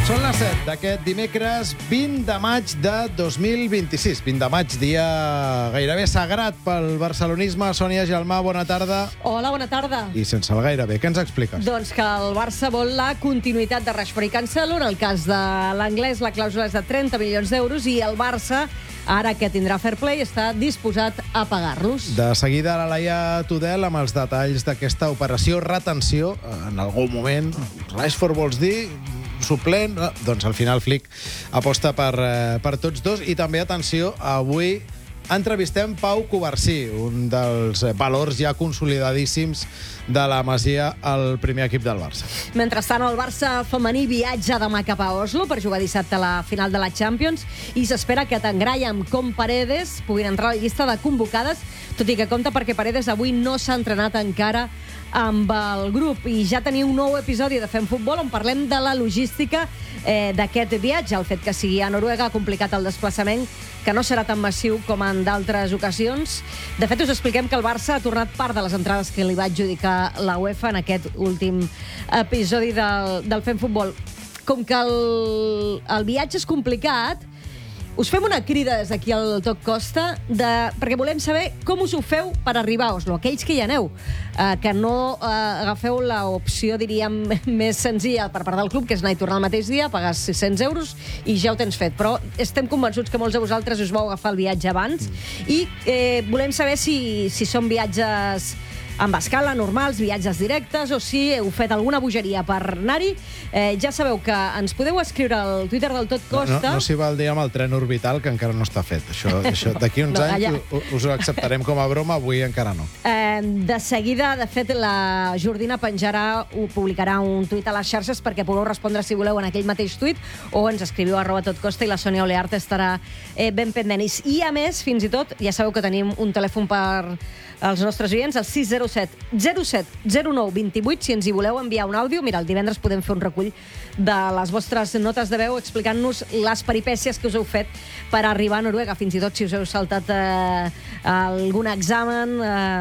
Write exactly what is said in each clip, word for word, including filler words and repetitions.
Són les set d'aquest dimecres vint de maig de dos mil vint-i-sis. vint de maig, dia gairebé sagrat pel barcelonisme. Sònia Gelmà, bona tarda. Hola, bona tarda. I sense el gairebé, què ens expliques? Doncs que el Barça vol la continuïtat de Rashford i Cancelo. En el cas de l'anglès, la clàusula és de trenta milions d'euros i el Barça, ara que tindrà fair play, està disposat a pagar-los. De seguida, la Laia Tudel amb els detalls d'aquesta operació retenció. En algun moment, Rashford vols dir... suplent, doncs al final Flick aposta per, eh, per tots dos. I també, atenció, avui entrevistem Pau Covarsí, un dels valors ja consolidadíssims de la Masia al primer equip del Barça. Mentrestant, el Barça femení viatja demà cap a Oslo per jugar dissabte a la final de la Champions i s'espera que tant Graham com Paredes puguin entrar a la llista de convocades, tot i que compta perquè Paredes avui no s'ha entrenat encara amb el grup. I ja teniu un nou episodi de Fem Futbol on parlem de la logística eh, d'aquest viatge. El fet que sigui a Noruega ha complicat el desplaçament, que no serà tan massiu com en d'altres ocasions. De fet, us expliquem que el Barça ha tornat part de les entrades que li va adjudicar la UEFA en aquest últim episodi del, del Fem Futbol. Com que el, el viatge és complicat, us fem una crida des d'aquí al Tot Costa, de, perquè volem saber com us ho feu per arribar a Oslo. Aquells que hi aneu, eh, que no eh, agafeu l'opció, diríem, més senzilla per part del club, que és anar i tornar el mateix dia, pagar sis-cents euros i ja ho tens fet. Però estem convençuts que molts de vosaltres us vau agafar el viatge abans i eh, volem saber si, si són viatges amb escala, normals, viatges directes, o si heu fet alguna bogeria per anar-hi. Eh, ja sabeu que ens podeu escriure al Twitter del Tot Costa. No, no, no s'hi val dir amb el tren orbital, que encara no està fet. Això, això d'aquí uns No, anys allà. us, us ho acceptarem com a broma, avui encara no. Eh, de seguida, de fet, la Jordina penjarà, ho publicarà un tuit a les xarxes perquè podeu respondre, si voleu, en aquell mateix tuit, o ens escriviu arroba totcosta i la Sònia Olearte estarà eh, ben pendent. I a més, fins i tot, ja sabeu que tenim un telèfon per als nostres oients, el sis zero set zero set zero nou dos vuit, si ens hi voleu enviar un àudio. Mira, el divendres podem fer un recull de les vostres notes de veu explicant-nos les peripècies que us heu fet per arribar a Noruega, fins i tot si us heu saltat eh, algun examen,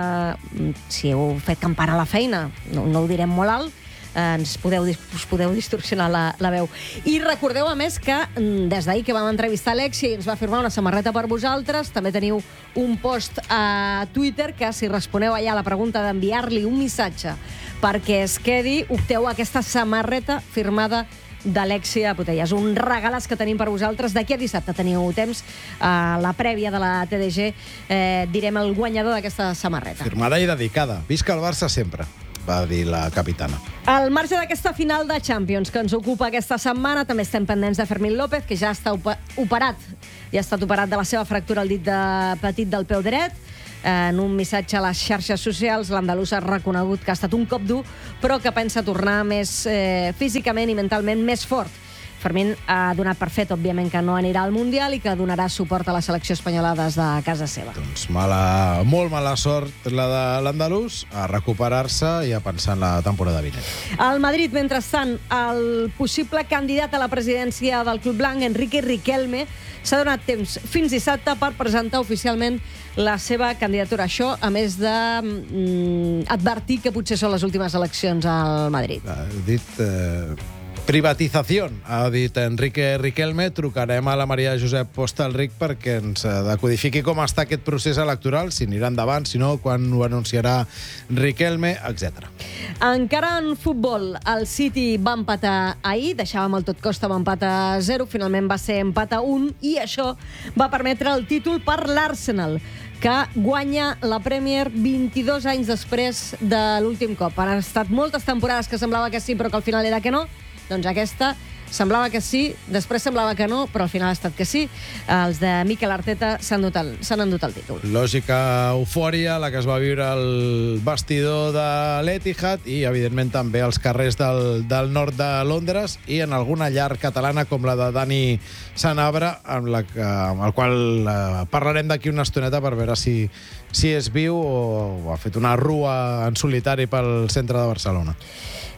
eh, si heu fet campana a la feina, no, no ho direm molt alt, ens podeu, us podeu distorsionar la, la veu. I recordeu, a més, que des d'ahir que vam entrevistar Alexia i ens va firmar una samarreta per vosaltres, també teniu un post a Twitter que, si responeu allà a la pregunta d'enviar-li un missatge perquè es quedi, opteu a aquesta samarreta firmada d'Alexia Putellas. Un regalàs que tenim per vosaltres. D'aquí a dissabte teniu temps, a la prèvia de la T D G, eh, direm el guanyador d'aquesta samarreta. Firmada i dedicada. Visca el Barça sempre, va dir la capitana. Al marge d'aquesta final de Champions que ens ocupa aquesta setmana, també estem pendents de Fermín López, que ja està operat, ja ha estat operat de la seva fractura al dit de petit del peu dret. En un missatge a les xarxes socials, l'andalús ha reconegut que ha estat un cop dur, però que pensa tornar més eh, físicament i mentalment més fort. Fermín ha donat per fet, òbviament, que no anirà al Mundial i que donarà suport a la selecció espanyola des de casa seva. Doncs mala, molt mala sort la de l'andalús, a recuperar-se i a pensar en la temporada vinent. Al Madrid, mentrestant, el possible candidat a la presidència del Club Blanc, Enrique Riquelme, s'ha donat temps fins dissabte per presentar oficialment la seva candidatura. Això, a més de mm, advertir que potser són les últimes eleccions al Madrid. Ha dit... Eh... Privatizació, ha dit Enrique Riquelme. Trucarem a la Maria Josep Postalric perquè ens decodifiqui com està aquest procés electoral, si anirà endavant, si no, quan ho anunciarà Riquelme, etcètera. Encara en futbol, el City va empatar ahir, deixàvem el Tot Costa amb empat a zero, finalment va ser empat a un, i això va permetre el títol per l'Arsenal, que guanya la Premier vint-i-dos anys després de l'últim cop. Han estat moltes temporades que semblava que sí, però que al final era que no. Doncs aquesta semblava que sí, després semblava que no, però al final ha estat que sí. Els de Mikel Arteta s'han endut el títol. Lògica eufòria, la que es va viure al vestidor de l'Etihad i, evidentment, també als carrers del, del nord de Londres i en alguna llar catalana com la de Dani Sanabra, amb, la que, amb el qual eh, parlarem d'aquí una estoneta per veure si, si és viu o, o ha fet una rua en solitari pel centre de Barcelona.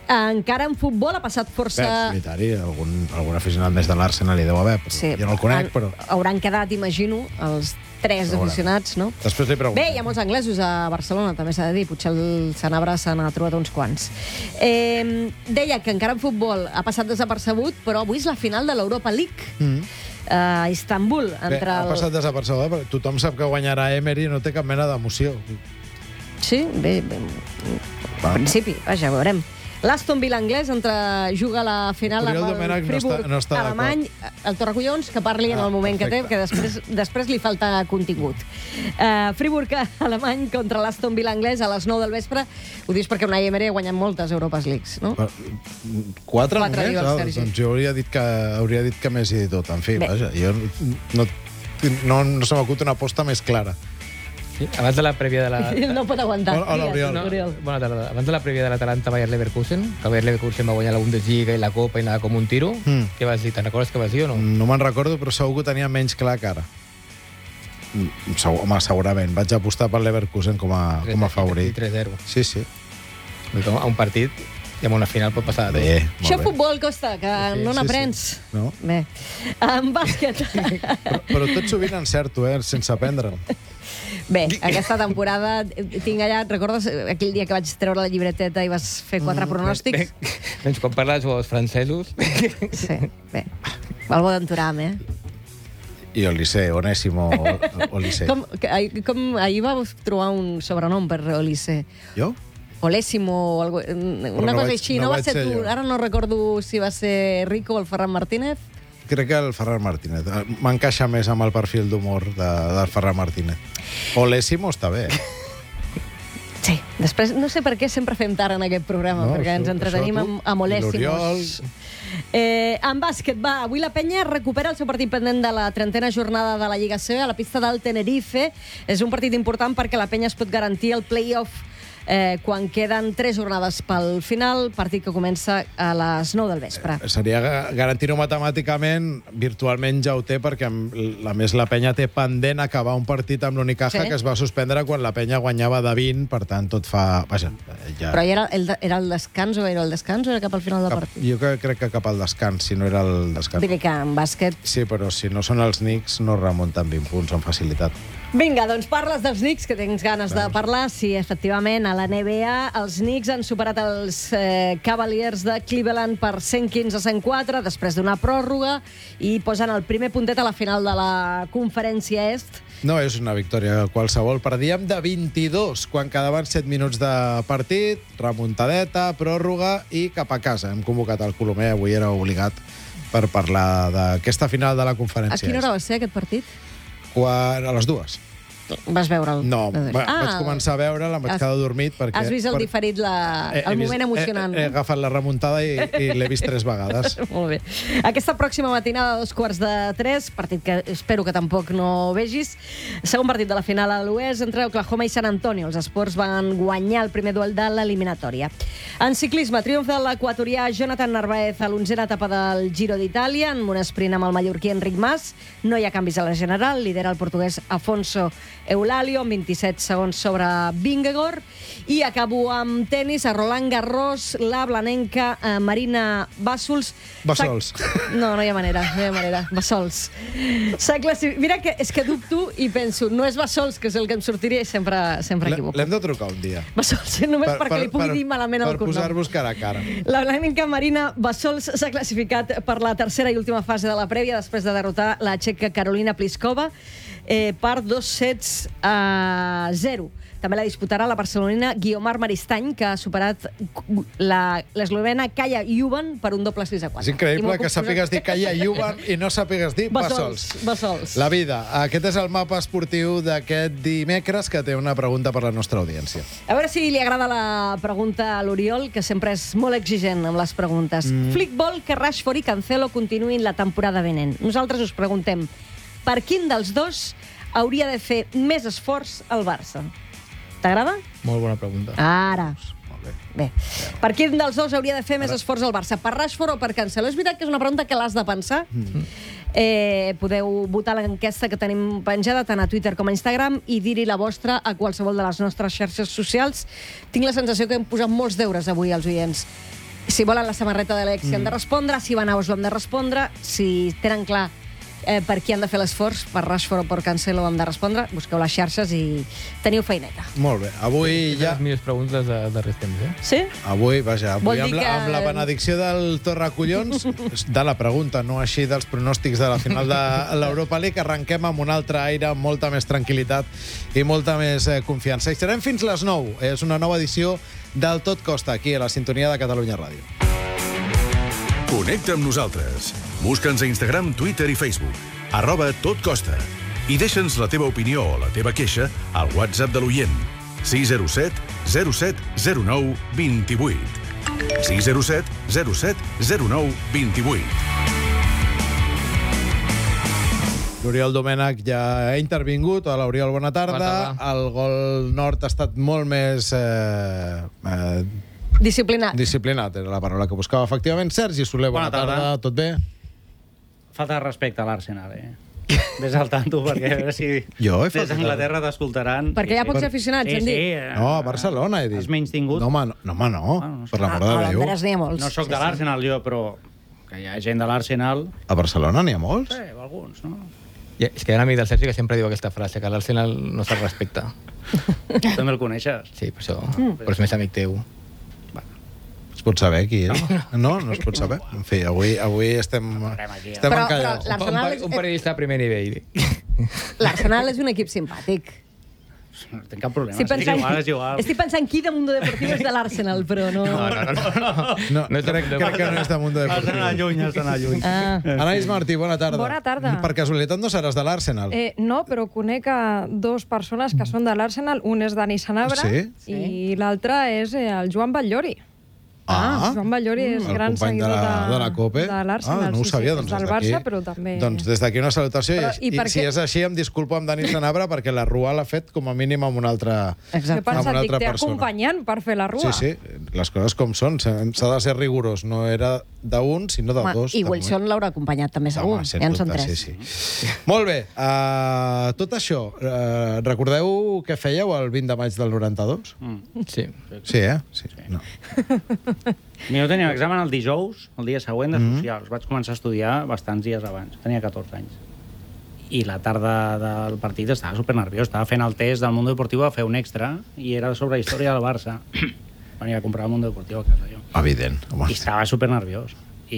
Encara en futbol ha passat força... Bé, solitari, algun, algun aficionat més de l'Arsenal hi deu haver, però Sí, jo no el conec, han- però... Hauran quedat, imagino, els tres Segurament. aficionats, no? Després li pregunto. Bé, hi ha molts anglesos a Barcelona, també s'ha de dir. Potser el Sanabra se n'ha trobat uns quants. Eh, deia que encara en futbol ha passat desapercebut, però avui és la final de l'Europa League. Mm. A Istanbul. Bé, Entre ha el... passat desapercebut, perquè tothom sap que guanyarà Emery i no té cap mena d'emoció. Sí, bé, bé. Va. En principi, vaja, veurem. L'Aston Villa anglès entre juga a la final Oriol amb el Domènech no Friburg està- no està d'acord. alemany, el Torracollons, que parli en Ah, el moment que té, perfecte. que després, després li falta contingut. Uh, Friburg alemany contra l'Aston Villa anglès a les nou del vespre. Ho dius perquè Unai Emery ha guanyat moltes Europes Leagues, no? Però, Quatre, Quatre, només? diu el Ah, Sergi. doncs jo hauria dit que, hauria dit que més i tot. En fi, Bé. vaja, jo no, no, no se m'acut una aposta més clara. Sí, abans de la prèvia de la... No pot aguantar. Hola, hola, Digues, Oriol. Oriol. Bona tarda. Abans de la prèvia de l'Atalanta Bayer Leverkusen, que Bayer Leverkusen va guanyar la Bundesliga i la Copa i nada com un tiro, Mm. què vas dir? Te'n recordes què vas dir o no? No me'n recordo, però segur que ho tenia menys clar que ara. Mm, Segur, home, segurament. Vaig apostar per Leverkusen com a, com a favorit. tres zero. Sí, sí. A un partit i amb una final pot passar de tot. Bé, Això molt bé. futbol, Costa, que Sí, no sí, n'aprens. sí. No? Bé. En bàsquet. Però, però tot sovint encerto, eh, sense aprendre'l. Bé, aquesta temporada tinc allà... Recordes aquell dia que vaig treure la llibreteta i vas fer quatre pronòstics? Bé, doncs quan parles dels francesos... Sí, bé. El Bodenturam, eh? I Olise, Onésimo Olise. Com, que, ahir- com, ahir va trobar un sobrenom per Olise. Jo? Olésimo o algo, una no cosa vaig- així. no No, va vaig ser ser tu. jo. Ara no recordo si va ser Rico o el Ferran Martínez. Crec que el Ferran Martínez. M'encaixa més amb el perfil d'humor de, del Ferran Martínez. Olésimo està bé. Sí. Després, no sé per què sempre fem tard en aquest programa, No, perquè això- ens entretenim això tu, amb, amb l'Oriol. Oléssimos. Eh, en bàsquet, va, avui la penya recupera el seu partit pendent de la trentena jornada de la Lliga C B a la pista del Tenerife. És un partit important perquè la penya es pot garantir el play-off eh, quan queden tres jornades pel final, partit que comença a les nou del vespre. Seria ga- garantir-ho matemàticament, virtualment ja ho té, perquè a més la penya té pendent acabar un partit amb l'Unicaja Sí. que es va suspendre quan la penya guanyava de vint, per tant tot fa... Vaja, ja... Però era el, de- era el descans o era el descans o era cap al final del Cap, partit? jo que- crec que cap al descans, si no era el descans. Vull dir que en bàsquet... Sí, però si no són els Knicks no remunten vint punts amb facilitat. Vinga, doncs parles dels Knicks, que tens ganes de parlar. Sí, efectivament, a la N B A els Knicks han superat els eh, Cavaliers de Cleveland per cent quinze a cent quatre després d'una pròrroga i posen el primer puntet a la final de la conferència est. No és una victòria qualsevol. Perdíem de vint-i-dos quan quedaven set minuts de partit, remuntadeta, pròrroga i cap a casa. Hem convocat el Colomer, avui era obligat per parlar d'aquesta final de la A conferència. quina hora va ser aquest partit? Quan... A les dues. Vas veure'l? No, va, Ah, vaig començar a veure'l, em vaig has- quedar dormit perquè... Has vist el per- diferit, la, He- he el vist- moment emocionant. He, he agafat la remuntada i, i l'he vist tres vegades. Molt bé. Aquesta pròxima matinada a dos quarts de tres, partit que espero que tampoc no vegis, segon partit de la final a l'Oest entre Oklahoma i San Antonio. Els esports van guanyar el primer duel de l'eliminatòria. En ciclisme, triomf de l'equatorià Jonathan Narváez a l'onzena etapa del Giro d'Itàlia, en un esprint amb el mallorquí Enric Mas. No hi ha canvis a la general, lidera el portuguès Afonso Eulalio, amb vint-i-set segons sobre Vingegaard. I acabo amb tennis, a Roland Garros, la blanenca eh, Marina Bassols. Bassols. S'ha- No, no hi ha manera, no hi ha manera. Bassols. S'ha classi- Mira, que és que dubto i penso, no és Bassols, que és el que em sortiria i sempre, sempre L'hem equivoco. l'hem de trucar un dia. Bassols, només per, perquè li pugui dir malament el Per cognom. posar-vos cara a cara. La blanenca Marina Bassols s'ha classificat per la tercera i última fase de la prèvia després de derrotar la txeca Karolina Pliskova eh, per dos sets a zero. També la disputarà la barcelonina Guiomar Maristany, que ha superat la- l'eslovena Kaia Juvan per un doble sis a quatre. És increïble que sàpigues dir Kaia Juvan i no sàpigues dir Bassols. Bassols. Bassols. La vida. Aquest és el mapa esportiu d'aquest dimecres, que té una pregunta per la nostra audiència. A veure si li agrada la pregunta a l'Oriol, que sempre és molt exigent amb les preguntes. Mm. Flick vol que Rashford i Cancelo continuïn la temporada venent. Nosaltres us preguntem, per quin dels dos hauria de fer més esforç al Barça? T'agrada? Molt bona pregunta. Ara. Molt bé. Bé. Per quin dels dos hauria de fer més esforç al Barça? Per Rashford o per Cancelo? És veritat que és una pregunta que l'has de pensar. Mm. Eh, podeu votar l'enquesta que tenim penjada tant a Twitter com a Instagram i dir-hi la vostra a qualsevol de les nostres xarxes socials. Tinc la sensació que hem posat molts deures avui als oients. Si volen la samarreta de l'Alexi mm. han de respondre, si van a Oslo han de respondre, si tenen clar eh, per qui han de fer l'esforç, per Rashford o per Cancelo han de respondre, busqueu les xarxes i teniu feineta. Molt bé, avui ja... Les millors preguntes de darrers temps, eh? Sí? Avui, vaja, avui amb la, que... amb la benedicció del Torracollons, de la pregunta, no així dels pronòstics de la final de l'Europa League, arrenquem amb un altre aire, amb molta més tranquil·litat i molta més eh, confiança. I serem fins les nou. És una nova edició del Tot Costa, aquí a la sintonia de Catalunya Ràdio. Connecta amb nosaltres. Busca'ns a Instagram, Twitter i Facebook. Arroba Tot Costa. I deixa'ns la teva opinió o la teva queixa al WhatsApp de l'oient. sis zero set zero set zero nou dos vuit. sis zero set zero set zero nou dos vuit. L'Oriol Domènech ja ha intervingut. Hola, Oriol, bona tarda. Bona tarda. El gol nord ha estat molt més... Eh, eh, Disciplinat. Disciplinat, era la paraula que buscava, efectivament. Sergi Soler, bona, bona tarda. tarda. Tot bé? Falta de respecte a l'Arsenal, eh? Ves al tanto, perquè a veure si jo he des d'Anglaterra t'escoltaran. Perquè hi ha pocs sí. aficionats, sí, hem dit. Sí, eh, no, a Barcelona, he dit. Has menys tingut? No, home, no, no, home, no. Ah, no sé. Per l'amor de Ah, Déu. a Londres n'hi ha molts. No soc Sí, de l'Arsenal, jo, però que hi ha gent de l'Arsenal... A Barcelona n'hi ha molts? Sí, alguns, no? Ja, és que hi ha un amic del Sergi que sempre diu aquesta frase, que l'Arsenal no se'l respecta. També el coneixes? Sí, per això, mm. però és més amic teu. Es pot saber qui és? No, no es pot saber. En fi, avui, avui estem, aquí, estem Però- encallats. però Un, L'Arsenal un, és- un periodista de primer nivell. L'Arsenal és un equip simpàtic. No tinc cap problema. Estic és pensant, igual, és igual. estic pensant qui de Mundo Deportivo és de l'Arsenal, però no... No, no, no. no. No, No és de crec, Mundo crec que no és de Mundo Has d'anar Deportivo. lluny, has d'anar lluny. Ah. Anaïs Martí, bona tarda. Bona tarda. Per casualitat no seràs de l'Arsenal? Eh, no, però conec a dos persones que són de l'Arsenal. Un és Dani Sanabra Sí? i l'altre és eh, el Joan Batllori. Ah, Joan Batllori és el gran company de seguidor la, de, de la COPE. de l'Arsenal. Ah, no ho sí, sabia, sí, doncs del des d'aquí. Barça, però també... Doncs des d'aquí una salutació. Però, I, i i per si què- és així, em disculpo amb Dani Sanabra perquè la Rua l'ha fet com a mínim amb una altra, Què Exacte. amb pensa? una Dic, altra té persona. acompanyant per fer la rua. Sí, sí, les coses com són. S'ha s'ha de ser rigorós. No era d'un, sinó de Home, dos. I de Wilson l'haurà acompanyat també, segur. Home, sens Ja en són dubte, tres. sí, sí. Molt bé, uh, tot això, uh, recordeu què fèieu el vint de maig del noranta-dos? Mm. Sí. Sí, eh? Sí. No. Jo tenia examen el dijous, el dia següent de socials. Vaig començar a estudiar bastants dies abans. Tenia catorze anys. I la tarda del partit estava supernerviós. Estava fent el test del Mundo Deportivo a fer un extra i era sobre història del Barça. Venia a comprar el Mundo Deportivo a casa, jo. Evident. Home. I estava supernerviós.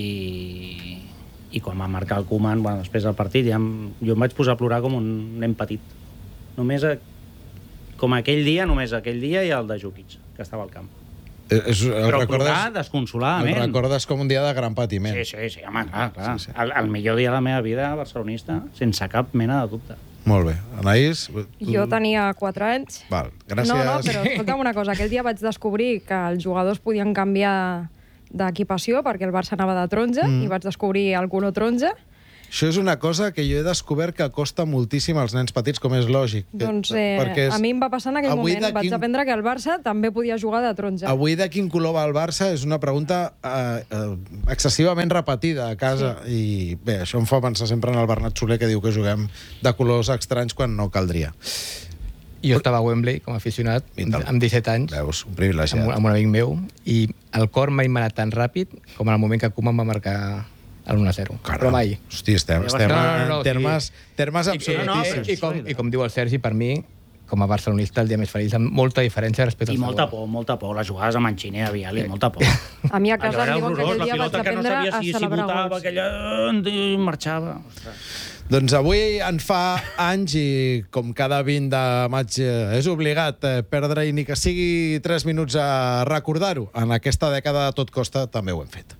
I, i quan va marcar el Koeman, bueno, després del partit, ja em, jo em vaig posar a plorar com un nen petit. Només a, com aquell dia, només aquell dia i el de Jukic, que estava al camp. Eh, És, el Però recordes, plorar el desconsoladament. recordes com un dia de gran patiment. Sí, sí, sí, home, clar, clar. Sí, sí. El, el millor dia de la meva vida barcelonista, sense cap mena de dubte. Molt bé. Anaïs? Tu... Jo tenia quatre anys. Val, gràcies. No, no, però escolta'm una cosa. Aquell dia vaig descobrir que els jugadors podien canviar d'equipació perquè el Barça anava de taronja mm. i vaig descobrir el color taronja. Això és una cosa que jo he descobert que costa moltíssim als nens petits, com és lògic. Doncs eh, Perquè és... a mi em va passar en aquell Avui moment. de Vaig quin- aprendre que el Barça també podia jugar de taronja. Avui de quin color va el Barça és una pregunta eh, eh, excessivament repetida a casa. Sí. I bé, això em fa pensar sempre en el Bernat Soler, que diu que juguem de colors estranys quan no caldria. Jo estava a Wembley com a aficionat, Mira. amb disset anys, Veus, un amb, privilegiat. un- amb un amic meu, i el cor mai m'ha anat tan ràpid com en el moment que Koeman va marcar el un a zero. Caram. Però mai. Hosti, estem, No, estem no, no, no, en termes, termes I, i, absolutíssims. i, i, com, I com diu el Sergi, per mi, com a barcelonista, el dia més feliç, amb molta diferència respecte I al molta segon. por, molta por. Les jugades amb Enxiner a Viali, molta por. A mi a casa Allò era em diuen que horrorós, aquell dia la vaig pilota que no aprendre sabia a si, si celebrar botava, gols. aquella... i marxava. Ostres. Doncs avui en fa anys i com cada vint de maig eh, és obligat eh, perdre i ni que sigui tres minuts a recordar-ho. En aquesta dècada a tot costa també ho hem fet.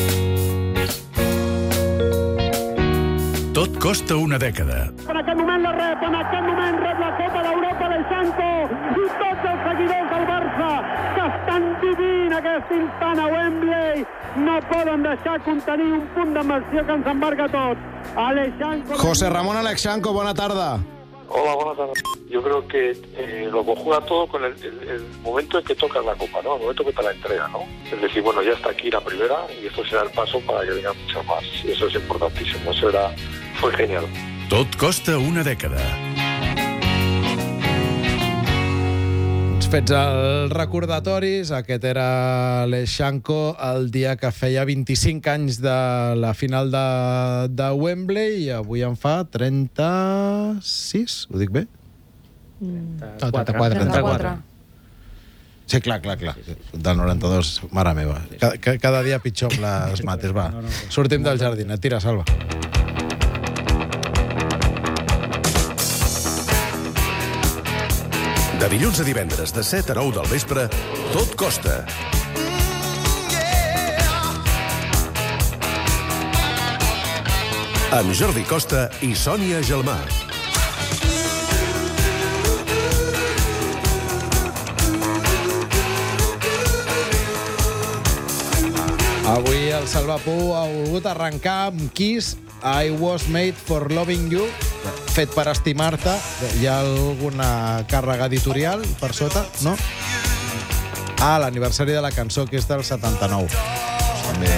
Tot costa una dècada. En aquest moment la rep, en aquest moment rep la Copa d'Europa l'Eixanco i tots els seguidors del Barça que estan vivint aquest instant a Wembley no poden deixar contenir un punt d'emoció que ens embarga tot. Alexanco... José Ramón Alexanco, bona tarda. Hola, buenas tardes. Yo creo que eh, lo conjuga todo con el, el, el momento en que tocas la copa, ¿no? El momento que te la entrega, ¿no? Es decir, bueno, ya está aquí la primera y esto será el paso para que vengan muchas más. Y eso es importantísimo. Eso era, fue genial. Tot costa una dècada. Ens Fets els recordatoris, aquest era l'Eixanco el dia que feia vint-i-cinc anys de la final de, de Wembley i avui en fa trenta-sis, ho dic bé? trenta-quatre. trenta-quatre. Sí, clar, clar, clar. Del noranta-dos, mare meva. Cada, cada dia pitjor amb les mates, va. Sortim del jardí, tira, Salva. De dilluns a divendres, de set a nou del vespre, Tot Costa. Amb Jordi Costa i Sònia Gelmà. Avui el Salva Pou ha volgut arrencar amb Kiss, I Was Made for Loving You, fet per estimar-te. Hi ha alguna càrrega editorial per sota, no? Ah, l'aniversari de la cançó, que és del setanta-nou. També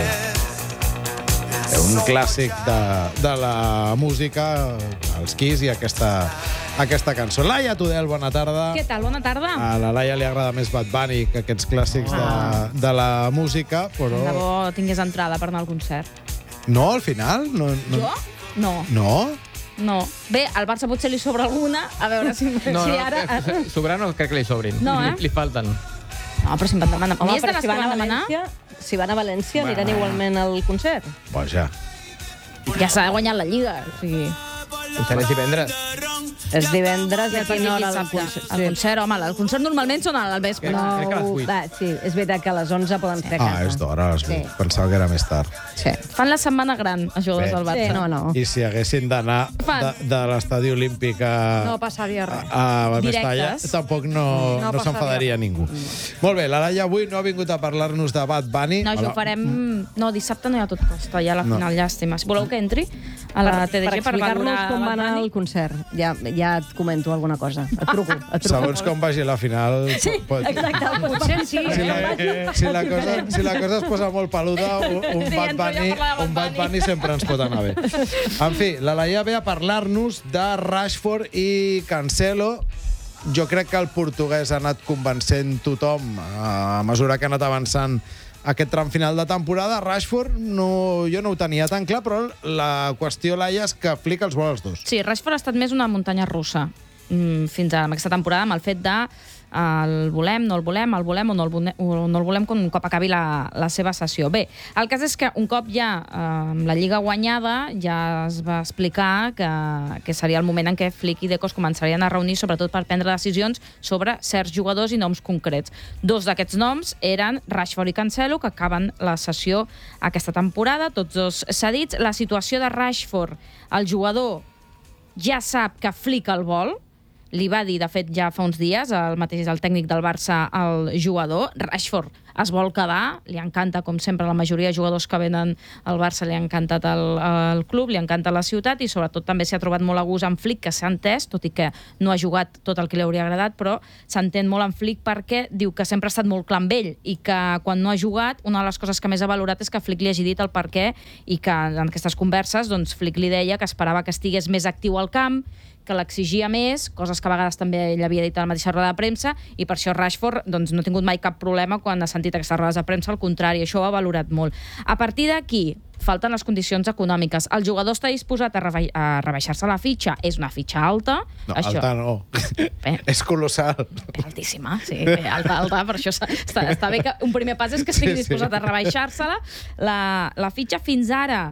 un clàssic de, de la música, els Kiss i aquesta, aquesta cançó. Laia Tudel, bona tarda. Què tal? Bona tarda. A la Laia li agrada més Bad Bunny que aquests clàssics Ah. de, de la música, però... De bo tingués entrada per anar al concert. No, al final? No, no... Jo? No. No? No. Bé, al Barça potser li sobra alguna, a veure si, No, si no, ara... eh, sobrar no crec que li sobrin. No, eh? Li, li falten. No, però si em van demanar... Home, Més de però les si que van a van demanar, València, si van a València aniran igualment al concert. Vaja. ja s'ha guanyat la Lliga. O sigui... Potser és divendres. És divendres, I a el partit quina hora el dissabte. concert? El concert, home, el concert normalment són al vespre. No. crec que a les vuit. va, sí, és veritat que a les onze poden fer a Ah, casa. és d'hora, a les vuit. Sí. Pensava que era més tard. Sí. Fan la setmana gran, els jugadors Bé. del Barça. Sí, no, no. I si haguessin d'anar Fan. de, de l'estadi olímpic a, No passaria res. a Mestalla, Directes. tampoc no, No no s'enfadaria ningú. Molt bé, la Laia avui no ha vingut a parlar-nos de Bad Bunny. No, això ho farem... No, dissabte no hi ha tot costa, hi ha la No. final, llàstima. Si voleu que entri a la T D G per, per explicar-nos valorar com va Bad anar Bunny. el concert. Ja, ja et comento alguna cosa. Et truco. Et truco. Segons com vagi la final... Sí, pot- exacte. Potser sí. Si la, si, la cosa, si la cosa es posa molt peluda, un, un, Sí, Bad entro jo a Bunny, parlar de Bad un Bad Bunny. Bunny sempre ens pot anar bé. En fi, la Laia ve a parlar-nos de Rashford i Cancelo. Jo crec que el portuguès ha anat convencent tothom a mesura que ha anat avançant aquest tram final de temporada. Rashford, no, jo no ho tenia tan clar, però la qüestió, Laia, és que Flick els vol els dos. Sí, Rashford ha estat més una muntanya russa mm, fins a aquesta temporada, amb el fet de eh, el volem, no el volem, el volem o no el, volem, o no el volem un cop acabi la, la seva sessió. Bé, el cas és que un cop ja eh, amb la Lliga guanyada ja es va explicar que, que seria el moment en què Flick i Deco es començarien a reunir, sobretot per prendre decisions sobre certs jugadors i noms concrets. Dos d'aquests noms eren Rashford i Cancelo, que acaben la sessió aquesta temporada, tots dos cedits. La situació de Rashford, el jugador ja sap que Flick el vol, li va dir, de fet, ja fa uns dies, el mateix el tècnic del Barça, el jugador. Rashford es vol quedar, li encanta, com sempre, la majoria de jugadors que venen al Barça li ha encantat el, el club, li encanta la ciutat i sobretot també s'ha trobat molt a gust amb Flick, que s'ha entès, tot i que no ha jugat tot el que li hauria agradat, però s'entén molt amb Flick perquè diu que sempre ha estat molt clar amb ell i que quan no ha jugat, una de les coses que més ha valorat és que Flick li hagi dit el per què i que en aquestes converses doncs, Flick li deia que esperava que estigués més actiu al camp, que l'exigia més, coses que a vegades també ell havia dit a la mateixa roda de premsa, i per això Rashford doncs, no ha tingut mai cap problema quan ha sentit aquestes rodes de premsa, al contrari, això ho ha valorat molt. A partir d'aquí, falten les condicions econòmiques. El jugador està disposat a, reba a rebaixar-se la fitxa, és una fitxa alta. No, això... alta no. Bé. És colossal. Bé, altíssima, sí, bé, alta, alta, per això està, està bé que un primer pas és que estigui Sí, sí. disposat a rebaixar-se-la. La, la fitxa fins ara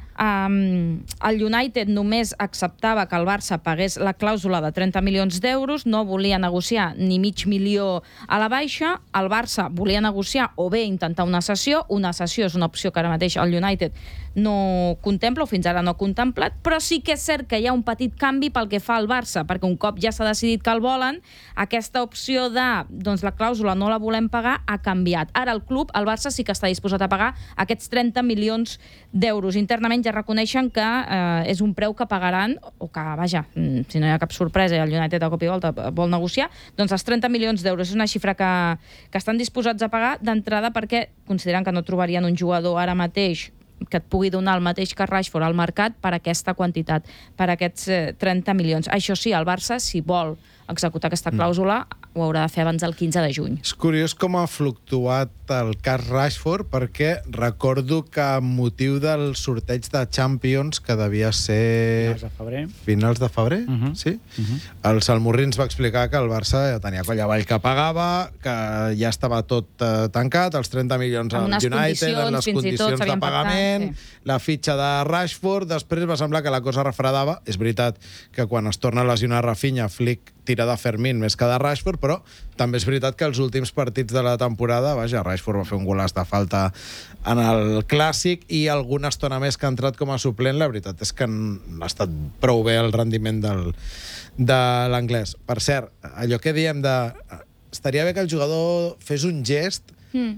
Um, el United només acceptava que el Barça pagués la clàusula de trenta milions d'euros, no volia negociar ni mig milió a la baixa. El Barça volia negociar o bé intentar una cessió. Una cessió és una opció que ara mateix el United no contempla, o fins ara no ha contemplat, però sí que és cert que hi ha un petit canvi pel que fa al Barça, perquè un cop ja s'ha decidit que el volen, aquesta opció de doncs, la clàusula no la volem pagar ha canviat. Ara el club, el Barça, sí que està disposat a pagar aquests trenta milions d'euros. Internament ja reconeixen que eh, és un preu que pagaran, o que, vaja, si no hi ha cap sorpresa i el United de cop i volta vol negociar, doncs els trenta milions d'euros és una xifra que, que estan disposats a pagar d'entrada perquè consideren que no trobarien un jugador ara mateix que et pugui donar el mateix que Rashford al mercat per aquesta quantitat, per aquests eh, trenta milions. Això sí, el Barça, si vol executar aquesta clàusula, ho haurà de fer abans del quinze de juny. És curiós com ha fluctuat el cas Rashford, perquè recordo que amb motiu del sorteig de Champions, que devia ser... Finals de febrer. Finals de febrer, Uh -huh. sí? Uh -huh. El Salmurrins va explicar que el Barça ja tenia coll avall que pagava, que ja estava tot eh, tancat, els trenta milions al United, condicions, les fins i tot, condicions de s'havien pagament, pactat, sí. la fitxa de Rashford, després va semblar que la cosa refredava. És veritat que quan es torna a lesionar Rafinha, Flick tira de Fermín més que de Rashford, però també és veritat que els últims partits de la temporada, vaja, Rashford va fer un golaç de falta en el Clàssic i alguna estona més que ha entrat com a suplent. La veritat és que ha estat prou bé el rendiment del, de l'anglès. Per cert, allò que diem de... Estaria bé que el jugador fes un gest. Mm.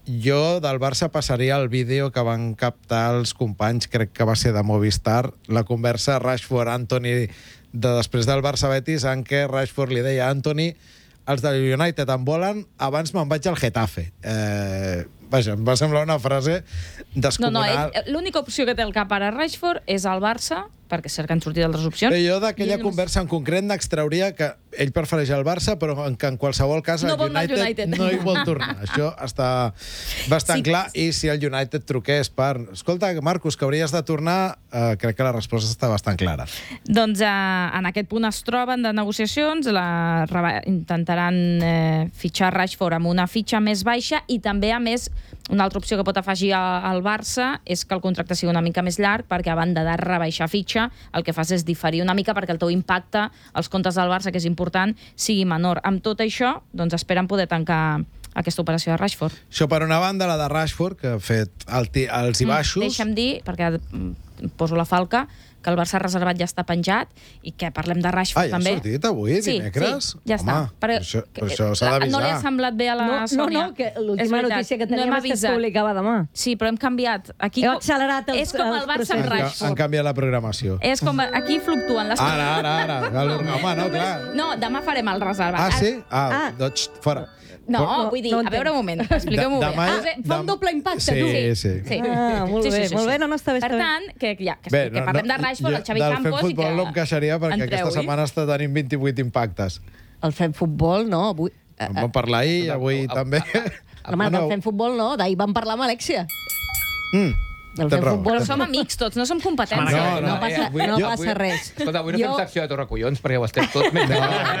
Jo del Barça passaria el vídeo que van captar els companys, crec que va ser de Movistar, la conversa Rashford-Antony de després del Barça-Betis, en què Rashford li deia a Antony: els del United em volen, abans me'n vaig al Getafe. Eh, vaja, em va semblar una frase No, descomunal. no, l'única opció que té el cap ara Rashford és el Barça, perquè és cert que han sortit altres opcions. Bé, jo d'aquella I ell conversa en concret n'extrauria que ell prefereix el Barça, però en, que en qualsevol cas No el vol anar al United, United. no hi vol tornar. Això està bastant Sí. clar. I si el United truqués per... Escolta, Marcus, que hauries de tornar, eh, crec que la resposta està bastant clara. Doncs eh, en aquest punt es troben de negociacions, la, reba- intentaran eh, fitxar Rashford amb una fitxa més baixa i també, a més, una altra opció que pot afegir a- al Barça és que el contracte sigui una mica més llarg, perquè a banda de rebaixar fitxa, el que fas és diferir una mica perquè el teu impacte als comptes del Barça, que és important, sigui menor. Amb tot això, doncs esperen poder tancar aquesta operació de Rashford. Això per una banda, la de Rashford, que ha fet el ti- els i baixos. Mm, deixa'm dir, perquè mm, poso la falca, que el Barça reservat ja està penjat i que parlem de Rashford Ah, ja ha també. sortit avui, Sí, dimecres? sí, ja Home, està. per això- per això s'ha d'avisar. No li ha semblat bé a la No, no, Sònia. no, que És l'última veritat, notícia que no teníem hem és que es avisat. publicava demà. Sí, però hem canviat. Aquí Heu com- accelerat els- És com el els Barça amb processos. Han, ca- Rashford. han canviat la programació. És com... Aquí fluctuen les coses. Ara, ara, ara. Home, no, clar. No, demà farem el reservat. Ah, sí? Ah, Ah. doncs fora. No, No, vull dir, no a veure un moment, De- expliqueu-m'ho bé. demà- Ah, Fa un Dem- doble impacte, Sí, tu. sí. Sí. Ah, molt bé, molt bé. No, no, està bé, Per està bé. tant, que, ja, que, Bé, que parlem de Rashford, el Xavi del Campos... Fem i que Futbol no em queixaria perquè entreu, aquesta eh? setmana està tenint vint-i-vuit impactes. El Fem Futbol, no, avui... eh, En vam parlar ahir i avui també. Home, del Fem Futbol no, d'ahir vam parlar amb Alexia. Mm, Del tens Fem raó. Futbol. Però som amics tots, no som competents. No, No, no, passa, avui- no jo- passa res. Escolta, avui no Jo- fem secció de Torrecollons perquè ho estem tot més...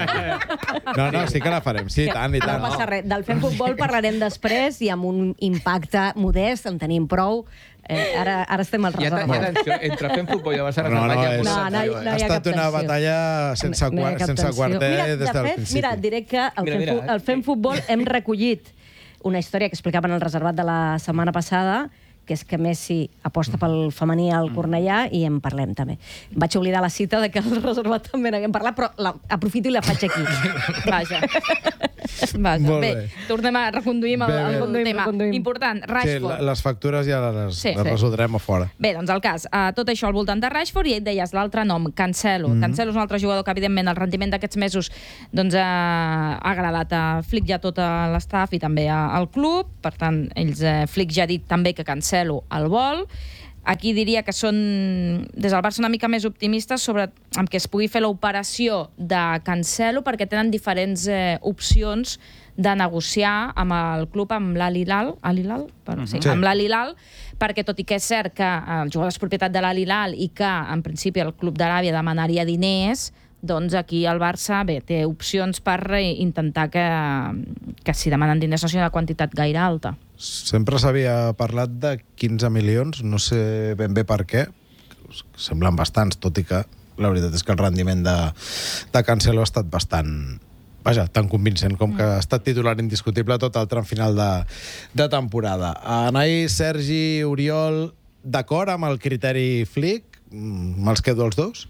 No, no, sí que la farem. Sí, i tant, i No tant. passa res. Del Fem Futbol parlarem després i amb un impacte modest, en tenim prou. Eh, ara, ara estem al I aten- i reservat. atenció, entre fem futbol i el Barça No, no, reservat hi ha és- molta No, no, tensió, no eh? hi Ha ha estat una cap tensió. batalla sense, No hi ha quar cap sense tensió. quarter Mira, des de del fet, principi. Mira, et diré que al Mira, Fem, mira, Fu- al Fem Futbol hem recollit una història que explicaven al reservat de la setmana passada, que és que Messi aposta pel femení al Cornellà i en parlem també. Vaig oblidar la cita de que al reservat també n'haguem parlat, però la, aprofito i la faig aquí. Vaja. Vaja. Molt Bé, bé. tornem a reconduir el, Bé, bé. el Reconduïm, tema. reconduïm. Important, Sí, Rashford. la- les factures ja les, Sí, les sí. resoldrem a fora. Bé, doncs el cas, uh, tot això al voltant de Rashford, i et deies l'altre nom, Cancelo. Mm -hmm. Cancelo és un altre jugador que, evidentment, el rendiment d'aquests mesos doncs, uh, ha agradat a Flick i a tot l'estaf i també a, al club. Per tant, ells, uh, Flick ja ha dit també que Cancelo el vol. Aquí diria que són, des del Barça, una mica més optimistes sobre amb què es pugui fer l'operació de Cancelo, perquè tenen diferents eh, opcions de negociar amb el club, amb l'Al-Hilal, Al-Hilal? Bueno, sí, Sí. amb l'Al-Hilal, perquè tot i que és cert que el jugador és propietat de l'Al-Hilal i que, en principi, el club d'Aràbia demanaria diners, doncs aquí el Barça, bé, té opcions per eh, intentar que, que si demanen diners no sigui una quantitat gaire alta. Sempre s'havia parlat de quinze milions, no sé ben bé per què. Semblen bastants, tot i que la veritat és que el rendiment de, de Cancelo ha estat bastant... Vaja, tan convincent com que ha estat titular indiscutible tot el tram final de, de temporada. Anai, Sergi, Oriol, d'acord amb el criteri Flick? Mm, Me'ls quedo els dos?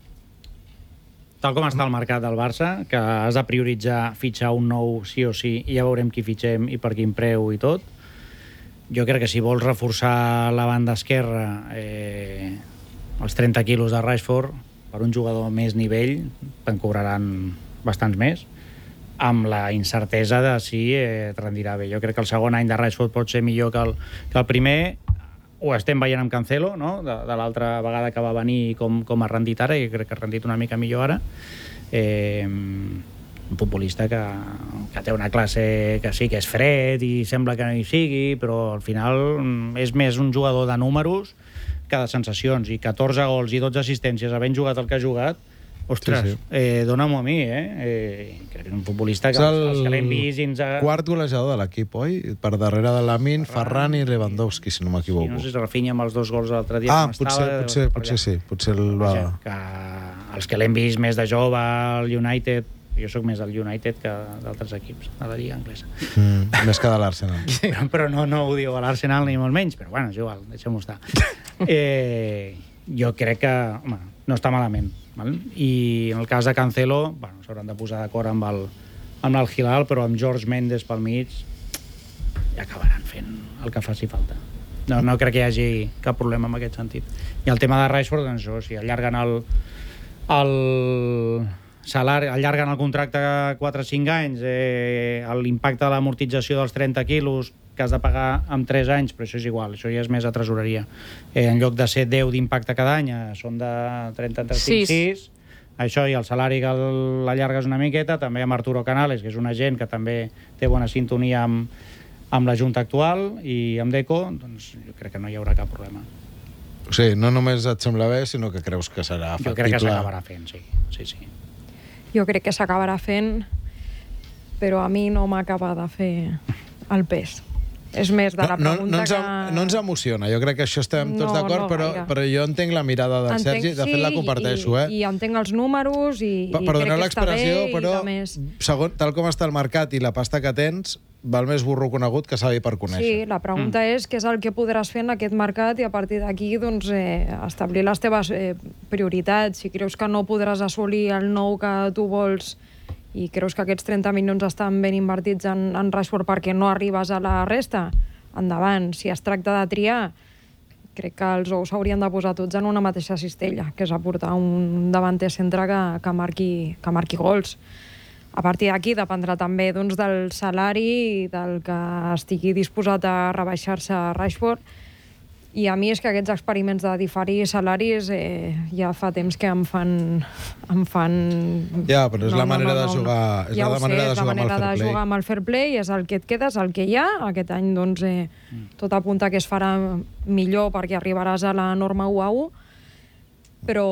Tal com està el mercat del Barça, que has de prioritzar fitxar un nou sí o sí, i ja veurem qui fitxem i per quin preu i tot. Jo crec que si vols reforçar la banda esquerra, eh, els trenta quilos de Rashford, per un jugador més nivell, te'n cobraran bastants més, amb la incertesa de si eh, et rendirà bé. Jo crec que el segon any de Rashford pot ser millor que el, que el primer. Ho estem veient amb Cancelo, no? de, de l'altra vegada que va venir com, com ha rendit ara, i crec que ha rendit una mica millor ara. Eh, un futbolista que, que té una classe que sí que és fred i sembla que no hi sigui, però al final és més un jugador de números que de sensacions, i catorze gols i dotze assistències havent jugat el que ha jugat, ostres, sí, sí. Eh, dóna-m'ho a mi, eh? eh? Crec que és un futbolista que, el els que l'hem vist i ens ha... quart golejador de l'equip, oi? Per darrere de Lamin, Ferran i Lewandowski, si no m'equivoco. Sí, no sé si Rafinha amb els dos gols l'altre dia. Ah, potser, estava, potser, potser sí, potser el va... Que els que l'hem vist més de jove al United, jo sóc més del United que d'altres equips de la Lliga Anglesa. Mm, més que de l'Arsenal. Però no, no ho diu a l'Arsenal ni molt menys, però bueno, és igual, deixem-ho estar. Eh, jo crec que, home, no està malament. Val? I en el cas de Cancelo, bueno, s'hauran de posar d'acord amb el, amb el Hilal, però amb George Mendes pel mig ja acabaran fent el que faci falta. No, no crec que hi hagi cap problema en aquest sentit. I el tema de Rashford, doncs això, si allarguen el, el salari, allarguen el contracte quatre o cinc anys, eh, l'impacte de l'amortització dels trenta quilos que has de pagar en tres anys, però això és igual, això ja és més a tresoreria. Eh, en lloc de ser deu d'impacte cada any, són de trenta, trenta-cinc, sis. Això i el salari que l'allargues una miqueta, també amb Arturo Canales, que és un agent que també té bona sintonia amb, amb la Junta actual i amb Deco, doncs jo crec que no hi haurà cap problema. O sigui, no només et sembla bé, sinó que creus que serà factible. Jo crec que s'acabarà fent, sí. sí, sí. Jo crec que s'acabarà fent, però a mi no m'acaba de fer el pes. És més de la no, pregunta no, no ens, que... No ens emociona, jo crec que això estem tots no, d'acord, no però, però jo entenc la mirada del entenc, Sergi, de fet la comparteixo, i, eh? I entenc els números i, per, i per crec que està bé, però, i més... segon, tal com està el mercat i la pasta que tens, val més burro conegut que savi per conèixer. Sí, la pregunta mm. és què és el que podràs fer en aquest mercat i a partir d'aquí doncs, eh, establir les teves eh, prioritats. Si creus que no podràs assolir el nou que tu vols i creus que aquests trenta milions estan ben invertits en, en Rashford perquè no arribes a la resta, endavant. Si es tracta de triar, crec que els ous s'haurien de posar tots en una mateixa cistella, que és aportar un davanter centre que, que, marqui, que marqui gols. A partir d'aquí dependrà també doncs, del salari i del que estigui disposat a rebaixar-se a Rashford. I a mi és que aquests experiments de diferir salaris eh, ja fa temps que em fan... Em fan... Ja, però és no, la manera no, no, de jugar, no. és ja la sé, manera de és la jugar manera amb el fair de play. jugar amb el fair play, és el que et queda, és el que hi ha. Aquest any, doncs, eh, tot apunta que es farà millor perquè arribaràs a la norma u a u, però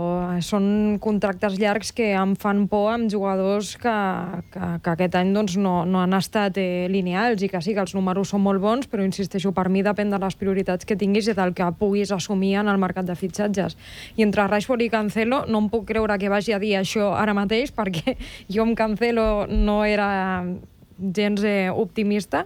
són contractes llargs que em fan por amb jugadors que, que, que aquest any doncs, no, no han estat eh, lineals i que sí, que els números són molt bons, però insisteixo, per mi depèn de les prioritats que tinguis i del que puguis assumir en el mercat de fitxatges. I entre Rashford i Cancelo no em puc creure que vagi a dir això ara mateix, perquè jo amb Cancelo no era gens eh, optimista,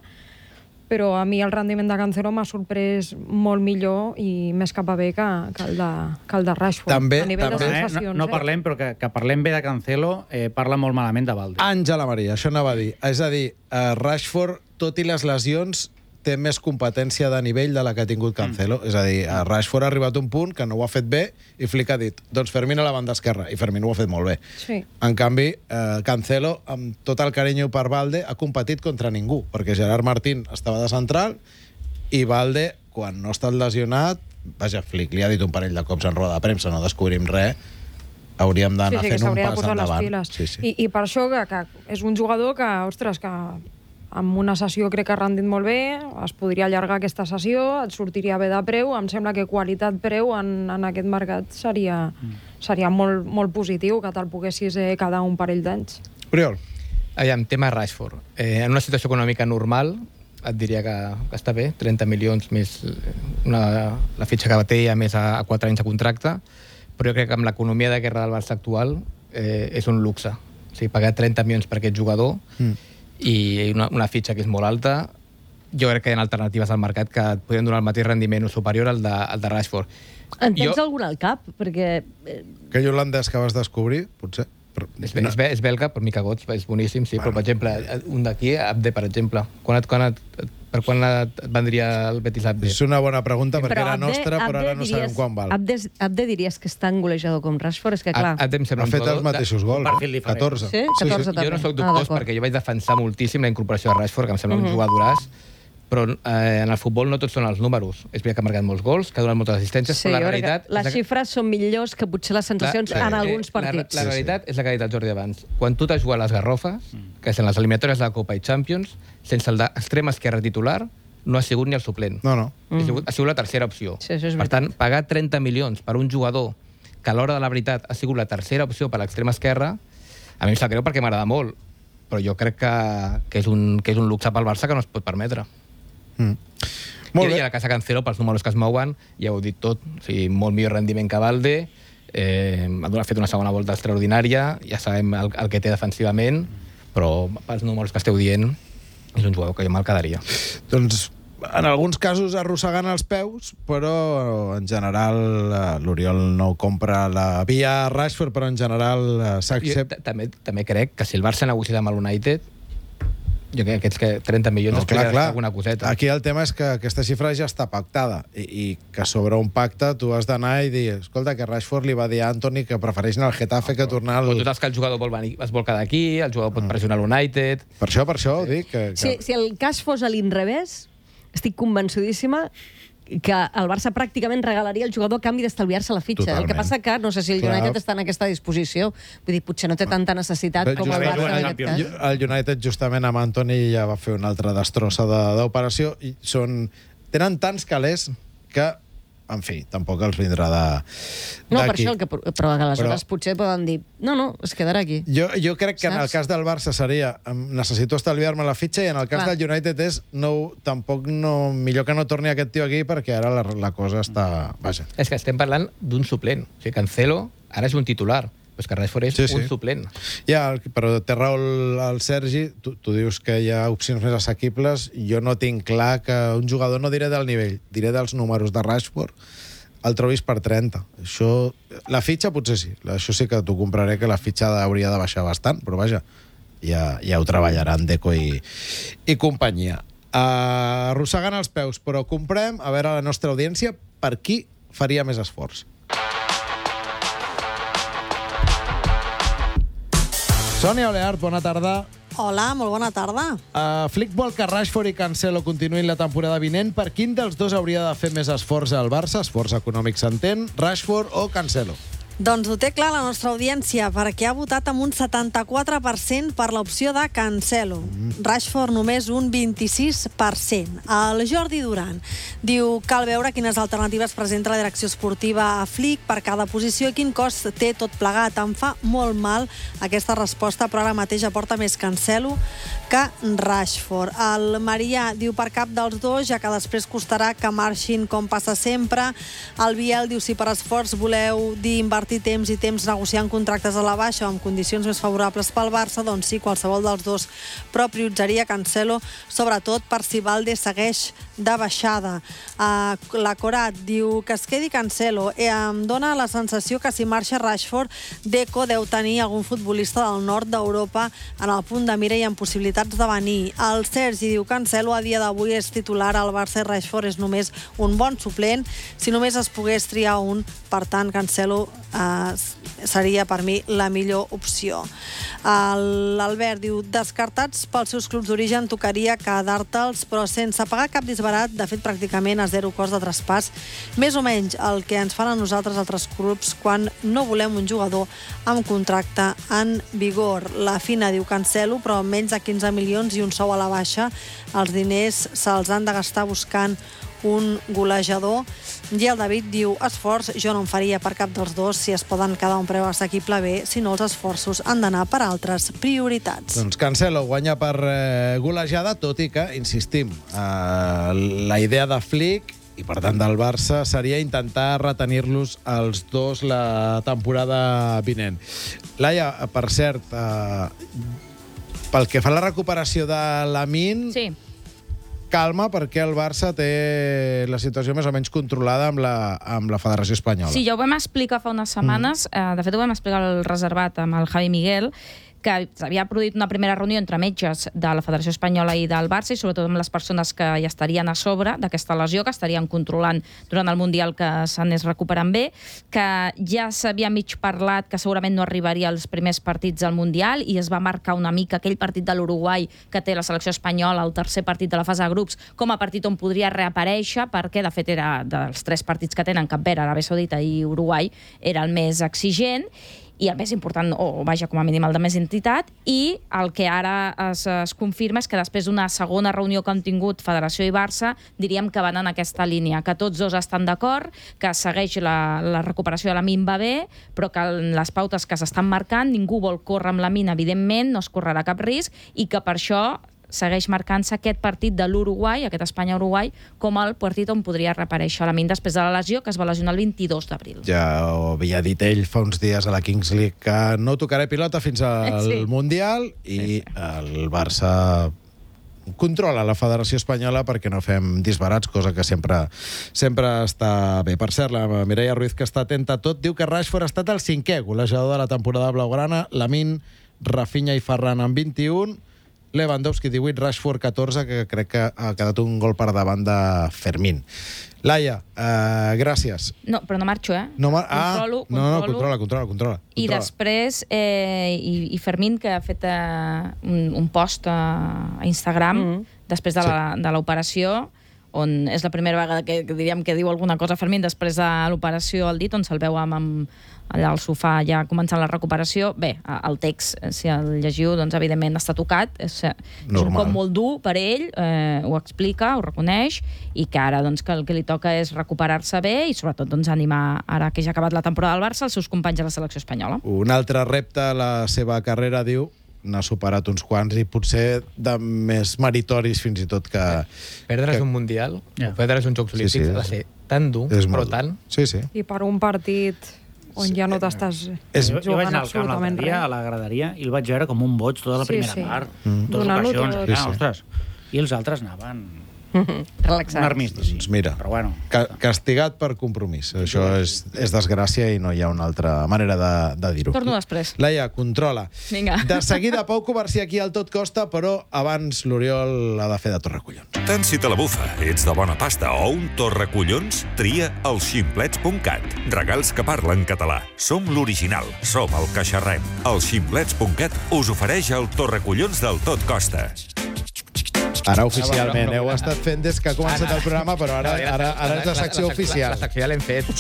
però a mi el rendiment de Cancelo m'ha sorprès molt millor i més cap a bé que, que, el, de, que el de Rashford. També, a nivell també. de sensacions. Eh? No, no parlem, però que, que parlem bé de Cancelo, eh, parla molt malament de Valde. Àngela Maria, això anava a dir. És a dir, uh, Rashford, tot i les lesions, té més competència de nivell de la que ha tingut Cancelo. Mm. És a dir, a Rashford ha arribat a un punt que no ho ha fet bé i Flick ha dit, doncs Fermín a la banda esquerra, i Fermín ho ha fet molt bé. Sí. En canvi, eh, Cancelo, amb tot el carinyo per Valde, ha competit contra ningú, perquè Gerard Martín estava de central i Valde, quan no ha estat lesionat, vaja, Flick li ha dit un parell de cops en roda de premsa, no descobrim res, hauríem d'anar sí, sí, fent un pas endavant. Sí, sí. I, I per això que, que és un jugador que, ostres, que amb una sessió crec que ha rendit molt bé, es podria allargar aquesta sessió, et sortiria bé de preu, em sembla que qualitat-preu en, en aquest mercat seria, mm. seria molt, molt positiu que te'l poguessis eh, quedar un parell d'anys. Oriol. Aviam, tema Rashford. Eh, en una situació econòmica normal, et diria que, que està bé, trenta milions més una, la fitxa que té a més a, a quatre anys de contracte, però jo crec que amb l'economia de guerra del Barça actual eh, és un luxe. O sigui, pagar trenta milions per aquest jugador mm. i una, una fitxa que és molt alta, jo crec que hi ha alternatives al mercat que et podrien donar el mateix rendiment o superior al de, al de Rashford. En tens jo... algun al cap? Perquè... Aquell holandès que vas descobrir, potser... Però... És, és, és belga, però mica goig, és boníssim, sí, bueno. Però, per exemple, un d'aquí, Abde, per exemple, quan et, quan et, per quan et vendria el Betis Abde? És una bona pregunta, perquè però era Abde, nostra, però Abde ara no diries, sabem quan val. Abde, Abde diries que és tan golejador com Rashford? És que, clar... Abde em sembla ha fet els mateixos gols, perfil diferent. catorze. Sí? catorze sí, sí. també. Jo no soc Ah, dubtós perquè jo vaig defensar moltíssim la incorporació de Rashford, que em sembla Mhm. un jugadoràs, però eh, en el futbol no tots són els números. És veritat que ha marcat molts gols, que ha donat moltes assistències, Sí, però la jo crec que realitat... les és que- xifres són millors que potser les sensacions La- en eh, alguns la- partits. La, la realitat és la que ha dit el Jordi abans. Quan tu t'has jugat les garrofes, que són les eliminatòries de la Copa i Champions, sense el d'extrem esquerre titular, no ha sigut ni el suplent. No, no. Ha sigut, ha sigut la tercera opció. Sí, això és per veritat. tant, pagar trenta milions per un jugador que a l'hora de la veritat ha sigut la tercera opció per l'extrem esquerre, a mi em sap greu perquè m'agrada molt, però jo crec que, que, és un, que és un luxe pel Barça que no es pot permetre. Mm. Molt I, bé. I a la casa Cancelo, pels números que es mouen, ja ho he dit tot. O sigui, molt millor rendiment que Valde, eh, ha fet una segona volta extraordinària, ja sabem el, el que té defensivament, però pels números que esteu dient, és un jugador que jo me'l quedaria. Doncs en alguns casos arrossegant els peus, però en general eh, l'Oriol no compra la via Rashford, però en general eh, Jo s'accepta. t- també, també crec que si el Barça negocia amb el United, jo crec que aquests que trenta milions No, es clar, podria clar. gastar alguna coseta. Aquí el tema és que aquesta xifra ja està pactada i, i que sobre un pacte tu has d'anar i dir, escolta, que Rashford li va dir a Anthony que prefereix anar al Getafe que tornar al... Però tu saps que el jugador vol venir, es vol quedar aquí, el jugador pot pressionar l'United... Per això, per això, dic que... que... Si, si el cas fos a l'inrevés, estic convençudíssima que el Barça pràcticament regalaria el jugador a canvi d'estalviar-se la fitxa. Totalment. El que passa que no sé si el Clar. United està en aquesta disposició. Vull dir, potser no té tanta necessitat Bé, com el justament, Barça en el- aquest cas. Jo- el United justament amb Anthony ja va fer una altra destrossa de- d'operació i són... tenen tants calés que, en fi, tampoc els vindrà de No, per d'aquí. això, el que, però aleshores Però- potser poden dir no, no, es quedarà aquí. Jo, jo crec que en el Saps? cas del Barça seria em, necessito estalviar-me la fitxa i en el cas Clar. del United és no, tampoc no, millor que no torni aquest tio aquí perquè ara la, la cosa està... Vaja. És que estem parlant d'un suplent. O sigui, Cancelo ara és un titular, però és que Rashford és Sí, sí. un suplent. Ja, el- però té raó el, el Sergi, tu, tu dius que hi ha opcions més assequibles, jo no tinc clar que un jugador, no diré del nivell, diré dels números de Rashford, el trobis per trenta. Això, la fitxa potser sí, això sí que t'ho compraré, que la fitxa hauria de baixar bastant, però vaja, ja, ja ho treballaran Deco i, i companyia. Uh, arrossegant els peus, però comprem, a veure la nostra audiència, per qui faria més esforç. Sònia Oleart, bona tarda. Hola, molt bona tarda. Uh, Flick vol que Rashford i Cancelo continuïn la temporada vinent. Per quin dels dos hauria de fer més esforç al Barça? Esforç econòmic s'entén, Rashford o Cancelo? Doncs ho té clar la nostra audiència, perquè ha votat amb un setanta-quatre per cent per l'opció de Cancelo. Mm. Rashford només un vint-i-sis per cent. El Jordi Duran diu cal veure quines alternatives presenta la direcció esportiva a Flick per cada posició i quin cost té tot plegat. Em fa molt mal aquesta resposta, però ara mateix aporta més Cancelo que Rashford. El Marià diu per cap dels dos, ja que després costarà que marxin com passa sempre. El Biel diu si per esforç voleu dir invertir temps i temps negociant contractes a la baixa o amb condicions més favorables pel Barça, doncs sí, qualsevol dels dos, però prioritzaria Cancelo, sobretot per si Valde segueix de baixada. Uh, la Corat diu que es quedi Cancelo. Eh, em dona la sensació que si marxa Rashford, Deco deu tenir algun futbolista del nord d'Europa en el punt de mira i amb possibilitats de venir. El Sergi diu que Cancelo a dia d'avui és titular al Barça i Rashford és només un bon suplent. Si només es pogués triar un, per tant, Cancelo Uh, seria per mi la millor opció. L'Albert diu descartats pels seus clubs d'origen tocaria quedar-te'ls, però sense pagar cap disbarat, de fet pràcticament a zero cost de traspàs, més o menys el que ens fan a nosaltres altres clubs quan no volem un jugador amb contracte en vigor. La Fina diu Cancelo, però amb menys de quinze milions i un sou a la baixa, els diners se'ls han de gastar buscant un golejador. I el David diu esforç, jo no en faria per cap dels dos si es poden quedar a un preu assequible bé, si no els esforços han d'anar per altres prioritats. Doncs Cancelo guanya per eh, golejada, tot i que, insistim, eh, la idea de Flick i per tant del Barça seria intentar retenir-los els dos la temporada vinent. Laia, per cert, eh, pel que fa a la recuperació de Lamine, Sí. calma, perquè el Barça té la situació més o menys controlada amb la, amb la Federació Espanyola. Sí, ja ho vam explicar fa unes setmanes, mm. eh, de fet ho vam explicar al reservat amb el Javi Miguel, que s'havia produït una primera reunió entre metges de la Federació Espanyola i del Barça, i sobretot amb les persones que hi estarien a sobre d'aquesta lesió, que estarien controlant durant el Mundial que s'anés recuperant bé, que ja s'havia mig parlat que segurament no arribaria als primers partits del Mundial, i es va marcar una mica aquell partit de l'Uruguai que té la selecció espanyola, el tercer partit de la fase de grups, com a partit on podria reaparèixer, perquè de fet era dels tres partits que tenen, Cap Verd, Aràbia Saudita i Uruguai, era el més exigent i el més important, o vaja, com a mínim el de més entitat, i el que ara es, es confirma és que després d'una segona reunió que han tingut Federació i Barça, diríem que van en aquesta línia, que tots dos estan d'acord, que segueix la, la recuperació de la Min va bé, però que les pautes que s'estan marcant, ningú vol córrer amb la Min, evidentment, no es correrà cap risc, i que per això segueix marcant-se aquest partit de l'Uruguai, aquest Espanya-Uruguai, com el partit on podria reaparèixer la Min després de la lesió, que es va lesionar el vint-i-dos d'abril. Ja ho havia dit ell fa uns dies a la Kings League que no tocaré pilota fins al sí. Mundial, i el Barça controla la Federació Espanyola perquè no fem disbarats, cosa que sempre sempre està bé. Per cert, la Mireia Ruiz, que està atenta a tot, diu que Rashford ha estat el cinquè golejador de la temporada blaugrana, Lamine, Rafinha i Ferran amb vint-i-un, Lewandowski divuit, Rashford catorze, que crec que ha quedat un gol per davant de Fermín. Laia, uh, gràcies. No, però no marxo, eh? No mar controlo, ah, no, no, controla, controla, controla. I controla. després, eh, i, i Fermín, que ha fet eh, un, un post a, a Instagram, mm. després de la, de l'operació, on és la primera vegada que, que diríem que diu alguna cosa Fermín després de l'operació al dit, on se'l veu amb, amb allà al sofà ja començant la recuperació. Bé, el text, si el llegiu, doncs evidentment està tocat, és, és un cop molt dur per ell, eh, ho explica, ho reconeix, i que ara doncs, que el que li toca és recuperar-se bé i sobretot doncs, animar, ara que ja ha acabat la temporada del Barça, els seus companys de la selecció espanyola. Un altre repte a la seva carrera, diu, n'ha superat uns quants i potser de més meritoris fins i tot que... Perdre's que... un Mundial, yeah. o perdre's uns Jocs Olímpics, sí, sí. ha de ser tan dur, és però dur. tant... Sí, sí. I per un partit on sí. ja no t'estàs jugant jo vaig anar al camp l'altre dia, a la graderia, i el vaig veure com un boig tota la sí, primera sí. part, Mm. dues ocasions, tot. sí, sí. Ostres, i els altres anaven... Relaxats. Un armistici. Doncs mira, però bueno, ca castigat per compromís. Això és, és desgràcia i no hi ha una altra manera de, de dir-ho. Torno després. Laia, controla. Vinga. De seguida, Pau Covarsí aquí al Tot Costa, però abans l'Oriol ha de fer de torracollons. Tant si te la bufa, ets de bona pasta o un torracollons, tria el ximplets punt cat. Regals que parlen català. Som l'original, som el que xerrem. El ximplets punt cat us ofereix el torracollons del Tot Costa. Ara oficialment, heu estat fent des que ha començat el programa, però ara, ara, ara és la secció oficial. La secció ja l'hem fet.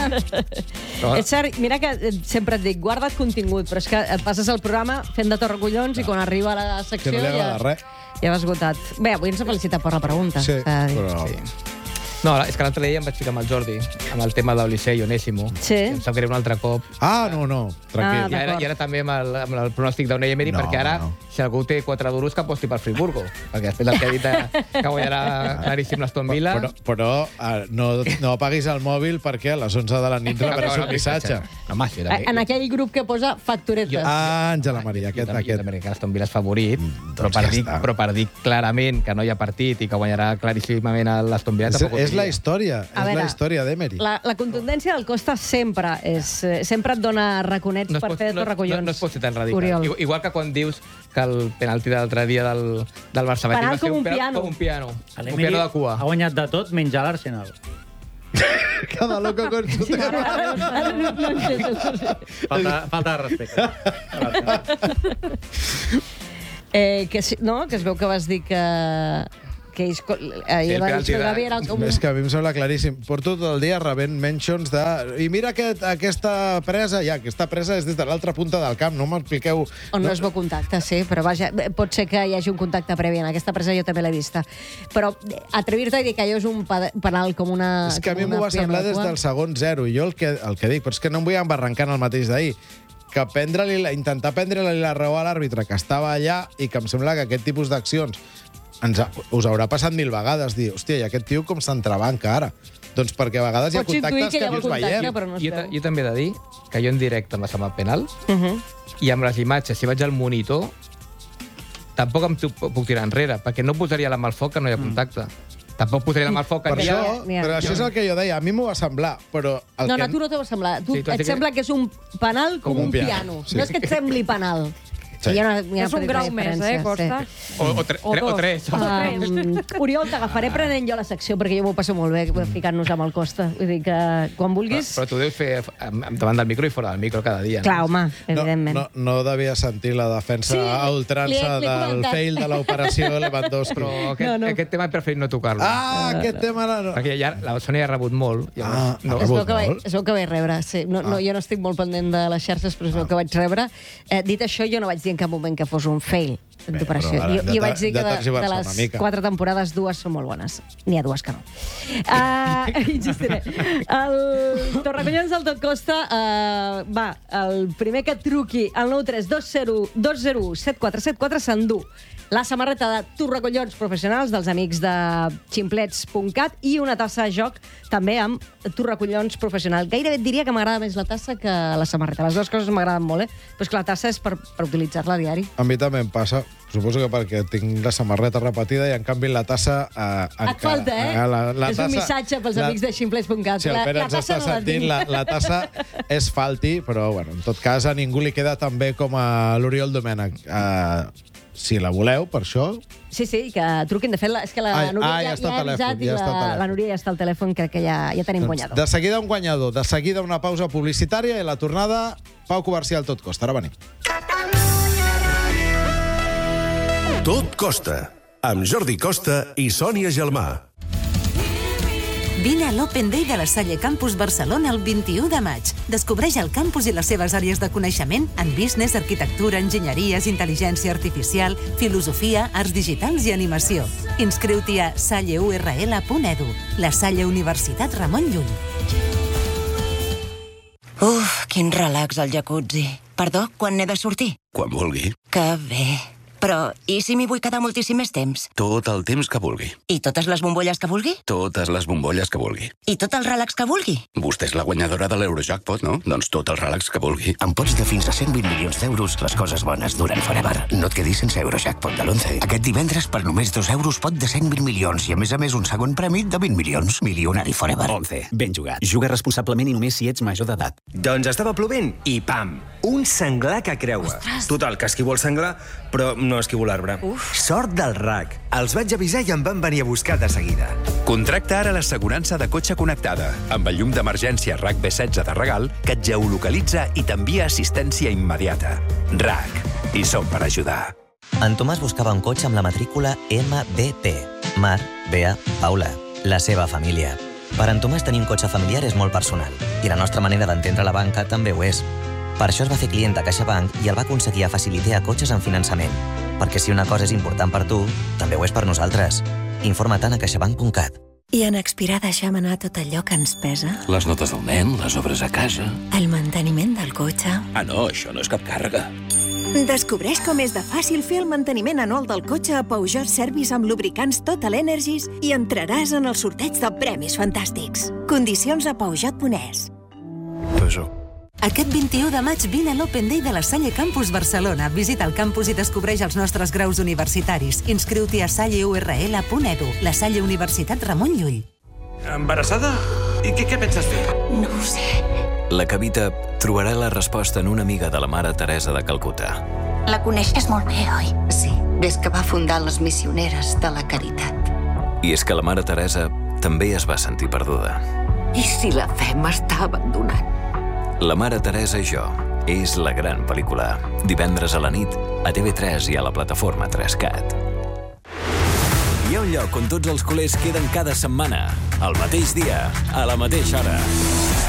És cert, mira que sempre et dic, guarda't contingut, però és que et passes el programa fent de torracollons i quan arriba a la secció Que no li ja, agrada res. ja l'has esgotat. Bé, avui ens ha felicitat per la pregunta. Sí, s'ha de dir. però... Sí. No, és que l'altre dia em vaig ficar amb el Jordi, amb el tema d'Olisei i Onésimo. Sí. Em sap greu un altre cop. Ah, no, no, tranquil. Ah, I ara, I ara també amb el, amb el pronòstic d'Unai Emery, No, perquè ara, no. si algú té quatre duros, que aposti per Friburgo. Perquè després del que ha dit de, que guanyarà claríssim l'Aston Villa... Però, però uh, no, no apaguis el mòbil perquè a les onze de la nit rebràs un missatge. Home, sí, també. En aquell grup que posa facturetes. Ah, Àngela Maria, aquest... Jo també, aquest. també crec que l'Aston Villa és favorit, però, doncs per ja dir, està. però per dir clarament que no hi ha partit i que guanyarà claríssimament l'Aston Villa... És, tampoc ho és la diria. història, A és veure, la història d'Emery. La, la contundència del Costa sempre és, eh, sempre et dona raconets No es per pot- fer no- torracollons. No, no es pot ser tan radical. Oriol. Igual, igual que quan dius que el penalti de l'altre dia del, del Barça Penal va ser com un penal piano. com un piano. Un l'Emery piano de cua. ha guanyat de tot menys a l'Arsenal. Cada loco con su tema. Ara, ara no, no entenc. Falta, falta de respecte. Eh, que, sí- no, que es veu que vas dir que... que ells, eh, Sí, el va dir penalti que de- Gavi era com un... És que a mi em sembla claríssim. Porto tot el dia rebent mentions de... I mira aquest, aquesta presa, ja, aquesta presa és des de l'altra punta del camp, no m'expliqueu... On no es veu contacte, sí, però vaja, pot ser que hi hagi un contacte previ en aquesta presa, jo també l'he vista. Però eh, atrevir-te a dir que allò és un pa- penal com una... És que a mi com m'ho una va semblar des pianola. del segon zero, i jo el que, el que dic, però és que no em vull embarrancar en el mateix d'ahir, que prendre-li la, intentar prendre-li la raó a l'àrbitre que estava allà i que em sembla que aquest tipus d'accions ens ha, us haurà passat mil vegades dir, hòstia, i aquest tio com s'entrebanca ara? Doncs perquè a vegades hi ha Pots intuir contactes que hi que ha no els contacte, veiem. però no es Jo, ta- veu. jo també he de dir que jo en directe em va semblar penal Uh -huh. i amb les imatges, si vaig al monitor, tampoc em tu- puc tirar enrere, perquè no posaria la mà al foc que no hi ha contacte. Tampoc posaria la mà al foc que Per no hi això, ha... n'hi ha. però això és el que jo deia, a mi m'ho va semblar, però... El No, que... no, a tu no t'ho va semblar. Tu, Sí, tu has et dit que- sembla que és un penal com, Com un un piano, piano. sí. No és que et sembli penal. Sí. Hi ha una, hi ha és un grau més, eh, Costa? Sí. O, o, tre, O tre, o dos. tres. Um, Oriol, t'agafaré prenent jo la secció, perquè jo m'ho passo molt bé ficant-nos amb el Costa. Vull dir que quan vulguis... Però, però tu deus fer davant del micro i fora del micro cada dia. Clar, no? home, No, evidentment. no, no devia sentir la defensa Sí, a ultrança li he- li he del comentat. fail de l'operació Lewandowski. Però aquest, No, no, no. no. aquest tema he preferit no tocar-lo. Ah, aquest tema... No. Perquè ja, la Sònia ha rebut molt. Ah, Llavors, no, ha Es veu, rebut que vaig, molt? es veu que vaig rebre, sí. No, no, jo no estic molt pendent de les xarxes, però es veu que vaig rebre. Eh, dit això, jo no vaig dir en cap moment que fos un fail d'operació. però ara Jo, hem de jo vaig dir que de de, tergiversar de una les mica. quatre temporades, dues són molt bones. N'hi ha dues que no. Uh, insistiré. El Torracollons del Tot Costa, uh, va, el primer que truqui al nou tres dos zero u set quatre set quatre s'endú la samarreta de Torracollons professionals dels amics de ximplets punt cat i una tassa de joc també amb Torracollons professional. Gairebé et diria que m'agrada més la tassa que la samarreta. Les dues coses m'agraden molt, eh? Però és que la tassa és per, per utilitzar-la a diari. A mi també em passa. Suposo que perquè tinc la samarreta repetida i, en canvi, la tassa... Eh, Et falta, eh? La, la és un missatge pels la, amics de ximplets punt cat. Si el Pere ens està sentint, la, la tassa és falti, però, bueno, en tot cas, a ningú li queda tan bé com a l'Oriol Domènech. Eh, si la voleu, per això... Sí, sí, que truquin. De fet, la, és que la Ai, Núria ah, ja ja, està ja ha al telèfon, avisat i ja està al la, telèfon. la Núria ja està al telèfon, crec que ja, ja tenim guanyador. De seguida un guanyador, de seguida una pausa publicitària i la tornada Pau Comercial Tot Costa. Ara venim. Tot Costa, amb Jordi Costa i Sònia Gelmà. Vine a l'Open Day de la Salle Campus Barcelona el vint-i-u de maig. Descobreix el campus i les seves àrees de coneixement en business, arquitectura, enginyeries, intel·ligència artificial, filosofia, arts digitals i animació. Inscriu-t'hi a salle u erre ele punt edu. La Salle Universitat Ramon Llull. Uf, quin relax al jacuzzi. Perdó, quan n'he de sortir? Quan vulgui. Que bé. Però, i si m'hi vull quedar moltíssim més temps? Tot el temps que vulgui. I totes les bombolles que vulgui? Totes les bombolles que vulgui. I tot el relax que vulgui? Vostè és la guanyadora de l'Eurojackpot, no? Doncs tot el relax que vulgui. Amb pots de fins a cent vint milions d'euros, les coses bones duren forever. No et quedis sense Eurojackpot de l'onze. Aquest divendres, per només dos euros, pot de cent vint milions i, a més a més, un segon premi de vint milions. Milionari forever. onze. Ben jugat. Juga responsablement i només si ets major d'edat. Doncs estava plovent i pam! Un senglar que creua. Ostres. Total, que esquivo el senglar, però no esquivo l'arbre. Sort del R A C. Els vaig avisar i em van venir a buscar de seguida. Contracta ara l'assegurança de cotxe connectada, amb el llum d'emergència R A C B setze de regal, que et geolocalitza i t'envia assistència immediata. R A C. I som per ajudar. En Tomàs buscava un cotxe amb la matrícula ema be pe. Mar, Bea, Paula. La seva família. Per en Tomàs tenir un cotxe familiar és molt personal, i la nostra manera d'entendre la banca també ho és. Per això es va fer client de CaixaBank i el va aconseguir a facilitar a cotxes en finançament. Perquè si una cosa és important per tu, també ho és per nosaltres. Informa't a caixabank punt cat. I en expirar deixem anar tot allò que ens pesa? Les notes del nen, les obres a casa... El manteniment del cotxe? Ah, no, això no és cap càrrega. Descobreix com és de fàcil fer el manteniment anual del cotxe a Peugeot Service amb lubricants Total Energies i entraràs en el sorteig de premis fantàstics. Condicions a peugeot punt es. Peugeot. Aquest vint-i-u de maig vine a l'Open Day de la Salle Campus Barcelona. Visita el campus i descobreix els nostres graus universitaris. Inscriu-t'hi a salle u erre ele punt edu. La Salle Universitat Ramon Llull. Embarassada? I què, què penses fer? No ho sé. La Cavita trobarà la resposta en una amiga de la Mare Teresa de Calcuta. La coneixes molt bé, oi? Sí, des que va fundar les Missioneres de la Caritat. I és que la Mare Teresa també es va sentir perduda. I si la fe m'està abandonant? La Mare Teresa i jo és la gran pel·lícula. Divendres a la nit, a te ve tres i a la plataforma tres cat. Hi ha un lloc on tots els culers queden cada setmana, al mateix dia, a la mateixa hora.